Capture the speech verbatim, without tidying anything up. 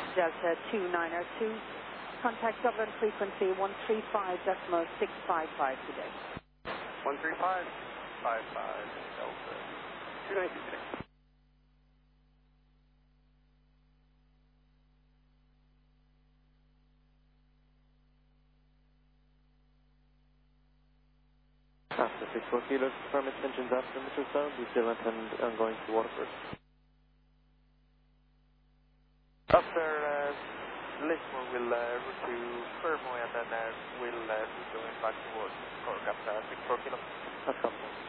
Delta two nine zero two. Contact Dublin frequency one three five decimal six five five today. one three five five five Delta two nine two today. After six four kilos, confirm intentions after Mitchell Sound, we still intend on going to Waterford. After uh, Lismore, we'll uh, route to Fermoy and then uh, we'll uh, be going back towards Cork after six four kilos. That's coming.